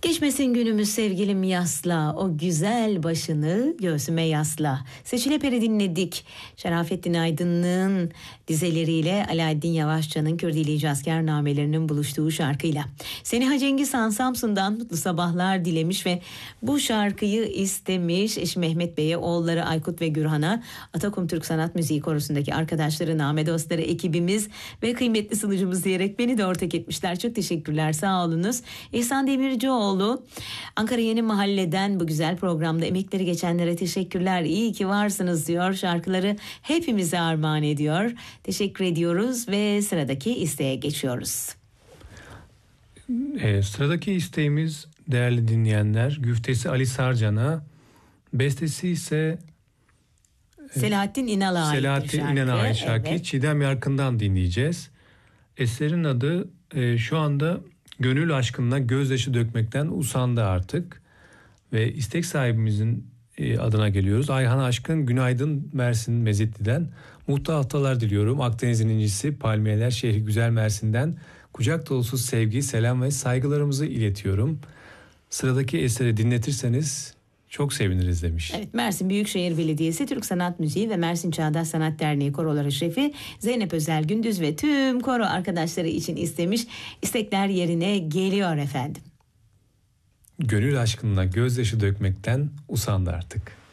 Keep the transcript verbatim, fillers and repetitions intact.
Geçmesin günümüz sevgilim yasla, o güzel başını göğsüme yasla. Seçile Peri dinledik. Şerafettin Aydın'ın dizeleriyle Alaaddin Yavaşça'nın Kürdili Cazkar namelerinin buluştuğu şarkıyla. Seniha Cengiz Han Samsun'dan mutlu sabahlar dilemiş ve bu şarkıyı istemiş. Eşi Mehmet Bey'e, oğulları Aykut ve Gürhan'a, Atakum Türk Sanat Müziği Korosu'ndaki arkadaşları, name dostları, ekibimiz ve kıymetli sunucumuz diyerek beni de ortak etmişler. Çok teşekkürler, sağ olunuz. İhsan Demircioğlu Ankara Yeni Mahalle'den bu güzel programda emekleri geçenlere teşekkürler. İyi ki varsınız diyor. Şarkıları hepimize armağan ediyor. Teşekkür ediyoruz ve sıradaki isteğe geçiyoruz. E, sıradaki isteğimiz değerli dinleyenler, güftesi Ali Sarcan'a, bestesi ise Selahattin İnal'a ait Selahattin şarkı. İnal'a ait şarkı. Evet. Çiğdem Yarkın'dan dinleyeceğiz. Eserin adı e, şu anda Gönül Aşkınla Gözyaşı Dökmekten Usandı Artık ve istek sahibimizin e, adına geliyoruz. Ayhan Aşkın, günaydın Mersin Mezitli'den. Mutlu haftalar diliyorum. Akdeniz'in incisi Palmiyeler şehri güzel Mersin'den kucak dolusu sevgi, selam ve saygılarımızı iletiyorum. Sıradaki eseri dinletirseniz çok seviniriz demiş. Evet, Mersin Büyükşehir Belediyesi Türk Sanat Müziği ve Mersin Çağdaş Sanat Derneği koroları şefi Zeynep Özel Gündüz ve tüm koro arkadaşları için istemiş. İstekler yerine geliyor efendim. Gönül aşkınla gözyaşı dökmekten usandı artık.